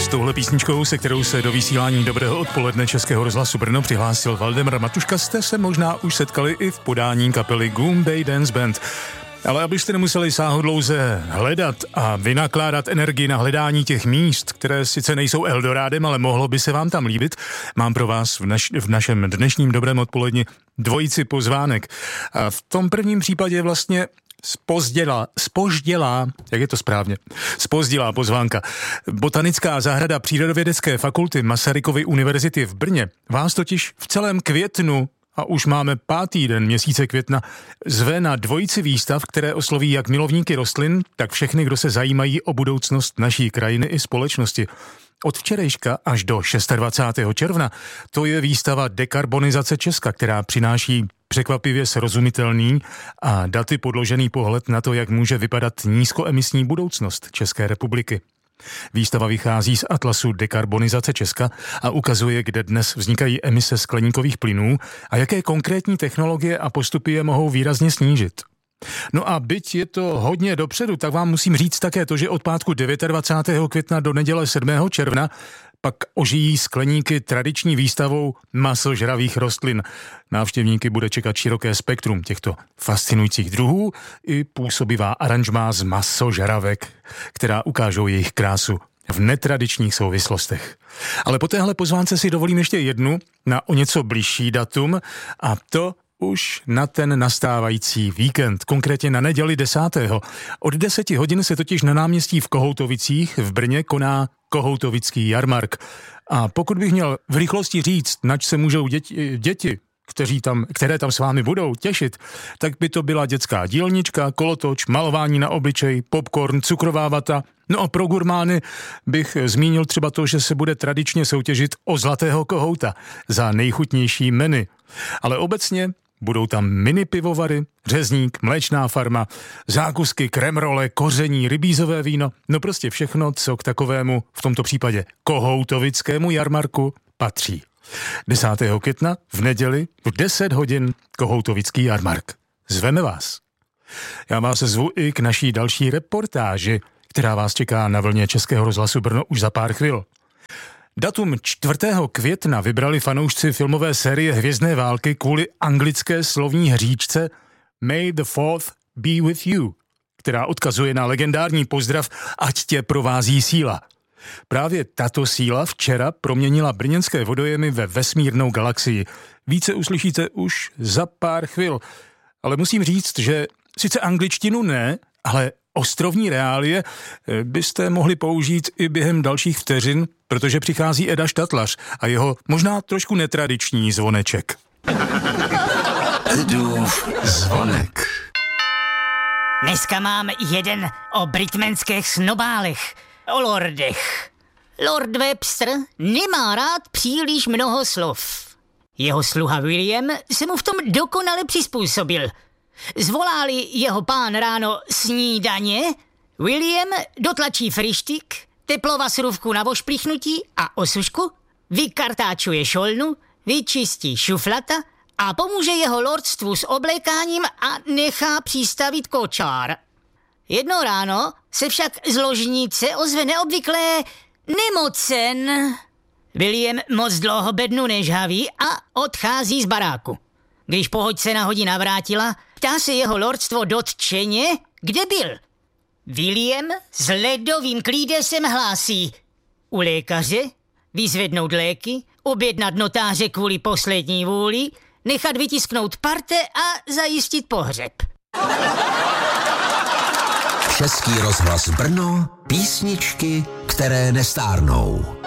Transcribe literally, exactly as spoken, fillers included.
S touhle písničkou, se kterou se do vysílání Dobrého odpoledne Českého rozhlasu Brno přihlásil Valdemar Matuška, jste se možná už setkali i v podání kapely Goombay Dance Band. Ale abyste nemuseli sáhodlouze hledat a vynakládat energii na hledání těch míst, které sice nejsou Eldorádem, ale mohlo by se vám tam líbit, mám pro vás v, naš, v našem dnešním Dobrém odpoledni dvojici pozvánek. A v tom prvním případě vlastně Spozdělá, spoždělá, jak je to správně, spozdilá pozvánka. Botanická zahrada Přírodovědecké fakulty Masarykovy univerzity v Brně vás totiž v celém květnu, a už máme pátý den měsíce května, zve na dvojici výstav, které osloví jak milovníky rostlin, tak všechny, kdo se zajímají o budoucnost naší krajiny i společnosti. Od včerejška až do dvacátého šestého června to je výstava Dekarbonizace Česka, která přináší překvapivě srozumitelný a daty podložený pohled na to, jak může vypadat nízkoemisní budoucnost České republiky. Výstava vychází z atlasu Dekarbonizace Česka a ukazuje, kde dnes vznikají emise skleníkových plynů a jaké konkrétní technologie a postupy je mohou výrazně snížit. No a byť je to hodně dopředu, tak vám musím říct také to, že od pátku dvacátého devátého května do neděle sedmého června pak ožijí skleníky tradiční výstavou masožravých rostlin. Návštěvníky bude čekat široké spektrum těchto fascinujících druhů i působivá aranžmá z masožravek, která ukážou jejich krásu v netradičních souvislostech. Ale po téhle pozvánce si dovolím ještě jednu na o něco bližší datum, a to už na ten nastávající víkend, konkrétně na neděli desátého Od deseti hodin se totiž na náměstí v Kohoutovicích v Brně koná Kohoutovický jarmark. A pokud bych měl v rychlosti říct, nač se můžou děti, děti kteří tam, které tam s vámi budou těšit, tak by to byla dětská dílnička, kolotoč, malování na obličej, popcorn, cukrová vata. No a pro gurmány bych zmínil třeba to, že se bude tradičně soutěžit o zlatého kohouta za nejchutnější menu. Ale obecně budou tam mini pivovary, řezník, mléčná farma, zákusky, kremrole, koření, rybízové víno, no prostě všechno, co k takovému, v tomto případě kohoutovickému jarmarku, patří. desátého května v neděli v deset hodin Kohoutovický jarmark. Zveme vás. Já vás zvu i k naší další reportáži, která vás čeká na vlně Českého rozhlasu Brno už za pár chvil. Datum čtvrtého května vybrali fanoušci filmové série Hvězdné války kvůli anglické slovní hříčce May the fourth be with you, která odkazuje na legendární pozdrav Ať tě provází síla. Právě tato síla včera proměnila brněnské vodojemy ve vesmírnou galaxii. Více uslyšíte už za pár chvil. Ale musím říct, že sice angličtinu ne, ale ostrovní reálie byste mohli použít i během dalších vteřin, protože přichází Eda Štatlař a jeho možná trošku netradiční zvoneček. Edův zvonek. Dneska mám jeden o britmenských snobálech, o lordech. Lord Webster nemá rád příliš mnoho slov. Jeho sluha William se mu v tom dokonale přizpůsobil. Zvolá-li jeho pán ráno snídaně, William dotlačí frištik, teplovasrůvku na vošplichnutí a osušku, vykartáčuje šolnu, vyčistí šuflata a pomůže jeho lordstvu s oblékáním a nechá přistavit kočár. Jedno ráno se však z ložnice ozve neobvyklé nemocen. William moc dlouho bednu nežhaví a odchází z baráku. Když pohoďce na hodí navrátila, ptá se jeho lordstvo dotčeně, kde byl. William s ledovým klídesem hlásí: u lékaře, vyzvednout léky, objednat notáře kvůli poslední vůli, nechat vytisknout parte a zajistit pohřeb. Český rozhlas Brno, písničky, které nestárnou.